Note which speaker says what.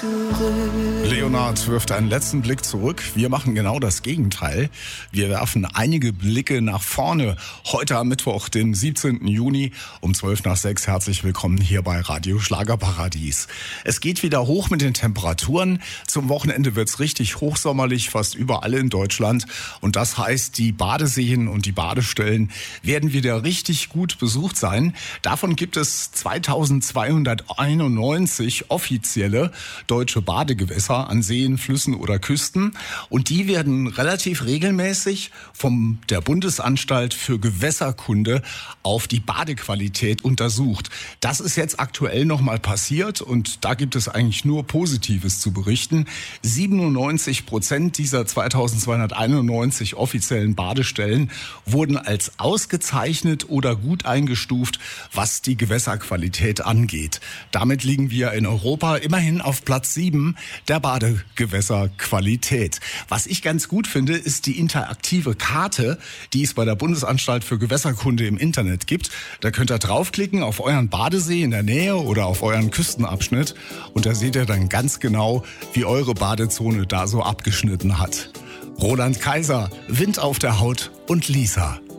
Speaker 1: zurück.
Speaker 2: Leonard wirft einen letzten Blick zurück. Wir machen genau das Gegenteil. Wir werfen einige Blicke nach vorne. Heute am Mittwoch, den 17. Juni um 5:12. Herzlich willkommen hier bei Radio Schlagerparadies. Es geht wieder hoch mit den Temperaturen. Zum Wochenende wird's richtig hochsommerlich, fast überall in Deutschland. Und das heißt, die Badeseen und die Badestellen werden wieder richtig gut besucht sein. Davon gibt es 2291 offizielle deutsche Badegewässer an Seen, Flüssen oder Küsten. Und die werden relativ regelmäßig von der Bundesanstalt für Gewässerkunde auf die Badequalität untersucht. Das ist jetzt aktuell nochmal passiert und da gibt es eigentlich nur Positives zu berichten. 97% dieser 2291 offiziellen Badestellen wurden als ausgezeichnet oder gut eingestuft, was die Gewässerqualität angeht. Damit liegen wir in Europa immerhin auf Platz 7 der Badegewässerqualität. Was ich ganz gut finde, ist die interaktive Karte, die es bei der Bundesanstalt für Gewässerkunde im Internet gibt. Da könnt ihr draufklicken auf euren Badesee in der Nähe oder auf euren Küstenabschnitt und da seht ihr dann ganz genau, wie eure Badezone da so abgeschnitten hat. Roland Kaiser, Wind auf der Haut und Lisa.